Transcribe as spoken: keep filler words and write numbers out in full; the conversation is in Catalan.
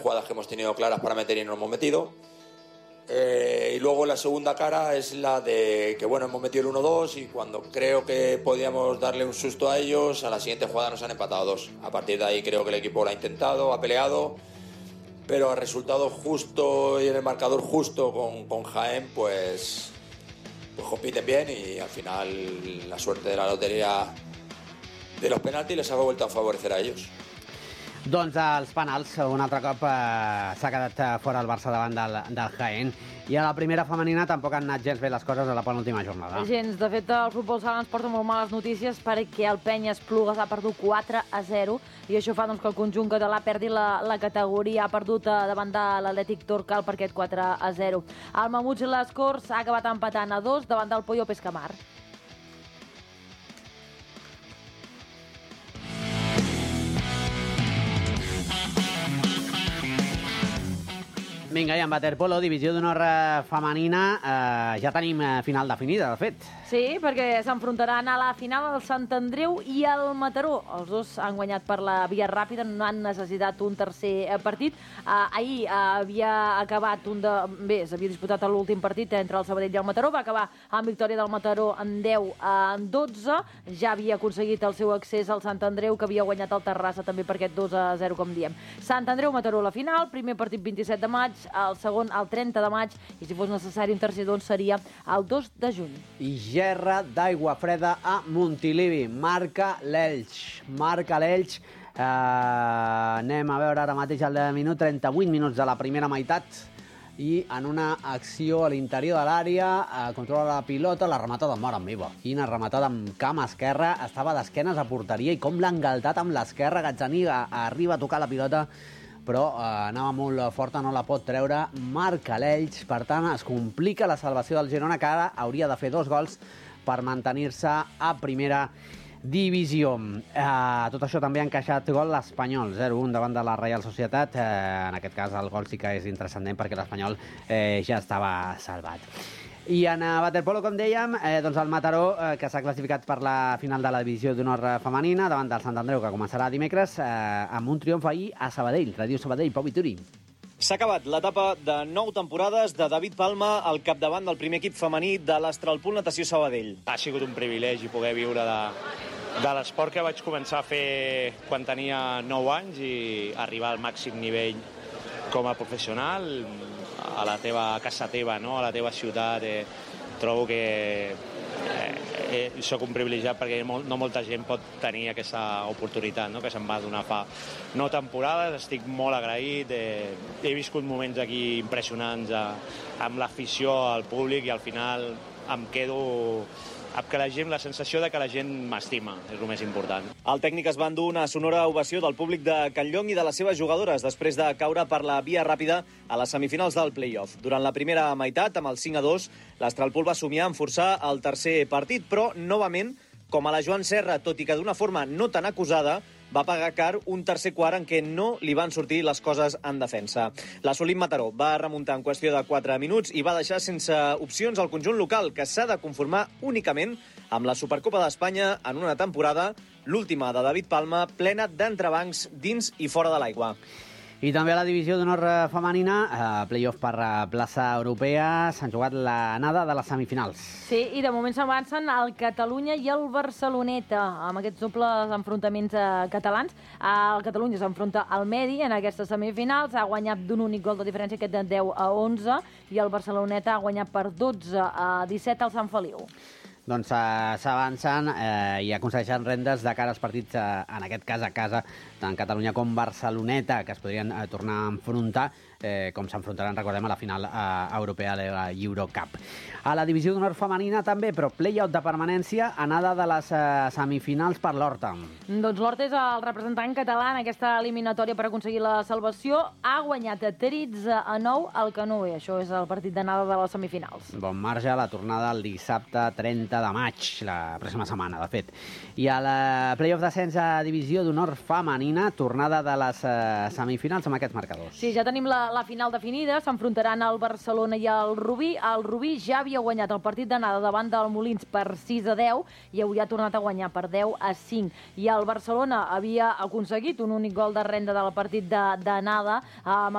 jugadas que hemos tenido claras para meter y no hemos metido. Eh, y luego la segunda cara es la de que bueno, hemos metido el uno dos y cuando creo que podíamos darle un susto a ellos, a la siguiente jugada nos han empatado dos. A partir de ahí creo que el equipo lo ha intentado, ha peleado, pero al resultado justo y en el marcador justo con, con Jaén, pues, pues compiten bien y al final la suerte de la lotería de los penaltis les ha vuelto a favorecer a ellos. Doncs els penals, un altre cop eh, s'ha quedat fora el Barça davant del, del Jaén. I a la primera femenina tampoc han anat gens bé les coses a la penúltima jornada. Gens. De fet, el futbol sala ens porta molt males notícies perquè el Penya Esplugues ha perdut quatre a zero i això fa doncs, que el conjunt català perdi la, la categoria. Ha perdut eh, davant de l'Atlètic Torcal per aquest quatre a zero. El Mamuts i les Corts ha acabat empatant a dos davant del Pollo Pescamar. Vinga, i en waterpolo, divisió d'honor femenina, eh, ja tenim final definida, de fet. Sí, perquè s'enfrontaran a la final el Sant Andreu i el Mataró. Els dos han guanyat per la via ràpida, no han necessitat un tercer partit. Eh, ahir eh, havia acabat un de... Bé, s'havia disputat l'últim partit entre el Sabadell i el Mataró. Va acabar amb victòria del Mataró en deu a dotze. Ja havia aconseguit el seu accés al Sant Andreu, que havia guanyat el Terrassa també per aquest dos a zero, com diem. Sant Andreu-Mataró la final, primer partit vint-i-set de maig, el segon el trenta de maig, i si fos necessari un tercer doncs seria el dos de juny. I gerra d'aigua freda a Montilivi. Marca l'Elx. Marca l'Elx. Eh, anem a veure ara mateix el minut, trenta-vuit minuts de la primera meitat. I en una acció a l'interior de l'àrea, eh, controla la pilota, la rematada amb mort en viva. Quina rematada amb cama esquerra, estava d'esquenes a porteria i com l'ha engaltat amb l'esquerra. Gazzaniga arriba a tocar la pilota, però eh, anava molt forta, no la pot treure. Marca l'Elx, per tant es complica la salvació del Girona, que ara hauria de fer dos gols per mantenir-se a primera divisió. Eh, tot això també ha encaixat gol l'Espanyol, zero a un davant de la Reial Societat. Eh, en aquest cas el gol sí que és intranscendent perquè l'Espanyol eh, ja estava salvat. I en uh, waterpolo, com dèiem, eh, doncs el Mataró, eh, que s'ha classificat per la final de la divisió d'honor femenina davant del Sant Andreu, que començarà dimecres, eh, amb un triomf ahir a Sabadell. Ràdio Sabadell, Pau Vituri. S'ha acabat l'etapa de nou temporades de David Palma al capdavant del primer equip femení de l'Astralpool Natació Sabadell. Ha sigut un privilegi poder viure de, de l'esport que vaig començar a fer quan tenia nou anys i arribar al màxim nivell com a professional a la teva a casa teva, no? A la teva ciutat. Eh, trobo que eh, eh, soc un privilegiat perquè no molta gent pot tenir aquesta oportunitat, no? Que se'm va donar fa nou temporades. Estic molt agraït, eh, he viscut moments aquí impressionants eh, amb l'afició, al públic, i al final em quedo amb que la gent, la sensació de que la gent m'estima, és el més important. El tècnic es va endur una sonora ovació del públic de Canllong i de les seves jugadores després de caure per la via ràpida a les semifinals del play-off. Durant la primera meitat, amb el cinc a dos, l'Astralpool va somiar en forçar el tercer partit, però, novament, com a la Joan Serra, tot i que d'una forma no tan acusada, va pagar car un tercer quart en què no li van sortir les coses en defensa. L'Assolim Mataró va remuntar en qüestió de quatre minuts i va deixar sense opcions al conjunt local, que s'ha de conformar únicament amb la Supercopa d'Espanya en una temporada, l'última de David Palma, plena d'entrebancs dins i fora de l'aigua. I també a la divisió d'honor femenina, eh, play-off per plaça europea, s'han jugat l'anada de les semifinals. Sí, i de moment s'avancen el Catalunya i el Barceloneta, amb aquests dobles enfrontaments eh, catalans. El Catalunya s'enfronta al Medi en aquestes semifinals, ha guanyat d'un únic gol de diferència, aquest de deu a onze, i el Barceloneta ha guanyat per dotze a disset al Sant Feliu. Doncs eh, s'avancen eh, i aconsegueixen rendes de cara als partits, eh, en aquest cas a casa, tant Catalunya com Barceloneta, que es podrien eh, tornar a enfrontar, eh, com s'enfrontaran, recordem, a la final eh, europea de la Eurocup. A la divisió d'honor femenina també, però play-out de permanència, anada de les eh, semifinals per l'Horta. Doncs l'Horta és el representant català en aquesta eliminatòria per aconseguir la salvació. Ha guanyat a tretze a nou al Canoe. Això és el partit d'anada de les semifinals. Bon marge, la tornada el dissabte trenta de maig, la pròxima setmana, de fet. I a la play-off d'ascens a divisió d'honor femenina, tornada de les eh, semifinals amb aquests marcadors. Sí, ja tenim la, la final definida, s'enfrontaran el Barcelona i el Rubí. El Rubí ja havia guanyat el partit d'anada davant del Molins per sis a deu i avui ha tornat a guanyar per deu a cinc. I el Barcelona havia aconseguit un únic gol de renda del partit d'anada amb